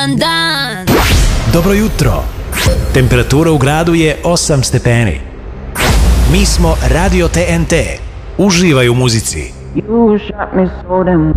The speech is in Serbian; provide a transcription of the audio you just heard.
srećan dan. Dobro jutro. Temperatura u gradu je 8 stepeni. Mi smo Radio TNT. Uživaj u muzici. You shot me so damn